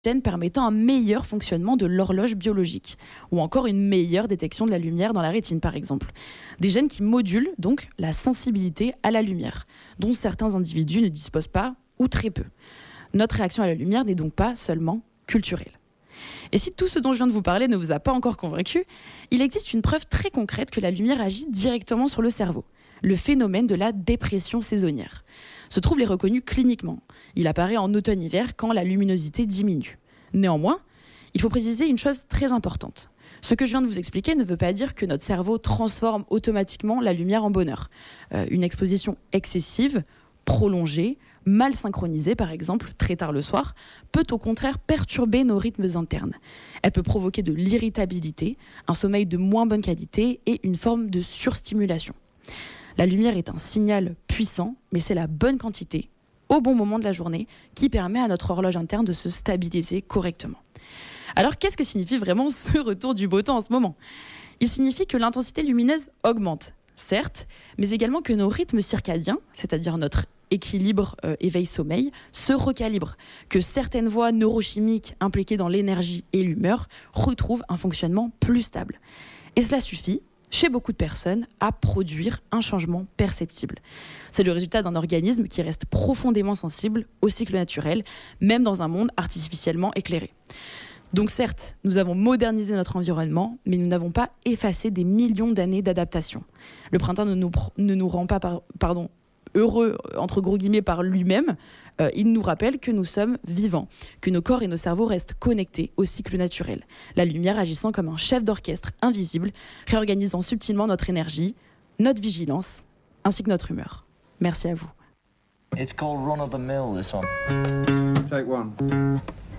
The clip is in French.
gènes permettant un meilleur fonctionnement de l'horloge biologique, ou encore une meilleure détection de la lumière dans la rétine par exemple. Des gènes qui modulent donc la sensibilité à la lumière, dont certains individus ne disposent pas ou très peu. Notre réaction à la lumière n'est donc pas seulement culturelle. Et si tout ce dont je viens de vous parler ne vous a pas encore convaincu, il existe une preuve très concrète que la lumière agit directement sur le cerveau, le phénomène de la dépression saisonnière. Ce trouble est reconnu cliniquement. Il apparaît en automne-hiver quand la luminosité diminue. Néanmoins, il faut préciser une chose très importante. Ce que je viens de vous expliquer ne veut pas dire que notre cerveau transforme automatiquement la lumière en bonheur. Une exposition excessive, prolongée, mal synchronisée par exemple, très tard le soir, peut au contraire perturber nos rythmes internes. Elle peut provoquer de l'irritabilité, un sommeil de moins bonne qualité et une forme de surstimulation. La lumière est un signal puissant, mais c'est la bonne quantité, au bon moment de la journée, qui permet à notre horloge interne de se stabiliser correctement. Alors qu'est-ce que signifie vraiment ce retour du beau temps en ce moment ? Il signifie que l'intensité lumineuse augmente, certes, mais également que nos rythmes circadiens, c'est-à-dire notre équilibre éveil-sommeil, se recalibrent, que certaines voies neurochimiques impliquées dans l'énergie et l'humeur retrouvent un fonctionnement plus stable. Et cela suffit, chez beaucoup de personnes, à produire un changement perceptible. C'est le résultat d'un organisme qui reste profondément sensible au cycle naturel, même dans un monde artificiellement éclairé. Donc certes, nous avons modernisé notre environnement, mais nous n'avons pas effacé des millions d'années d'adaptation. Le printemps ne nous rend pas heureux, entre gros guillemets, par lui-même. Il nous rappelle que nous sommes vivants, que nos corps et nos cerveaux restent connectés au cycle naturel. La lumière agissant comme un chef d'orchestre invisible, réorganisant subtilement notre énergie, notre vigilance, ainsi que notre humeur. Merci à vous. It's called Run of the Mill, this one. Take one.